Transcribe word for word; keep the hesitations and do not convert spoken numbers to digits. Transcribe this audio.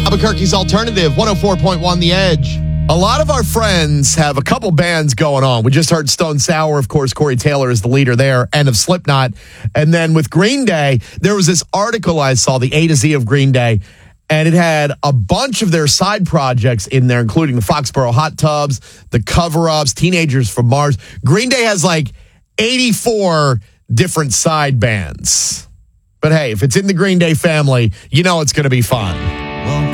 Albuquerque's Alternative, one oh four point one The Edge. A lot of our friends have a couple bands going on. We just heard Stone Sour, of course. Corey Taylor is the leader there, and of Slipknot. And then with Green Day, there was this article I saw, the A to Z of Green Day, and it had a bunch of their side projects in there, including the Foxborough Hot Tubs, the Cover-Ups, Teenagers from Mars. Green Day has like eighty-four different side bands. But hey, if it's in the Green Day family, you know it's going to be fun.